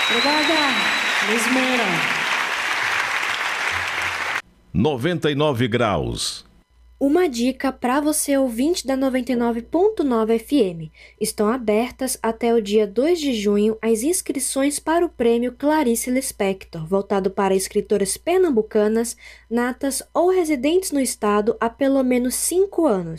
Obrigada, Miss Moura. 99 graus. Uma dica para você ouvinte da 99.9 FM. Estão abertas até o dia 2 de junho as inscrições para o prêmio Clarice Lispector, voltado para escritoras pernambucanas, natas ou residentes no estado há pelo menos 5 anos.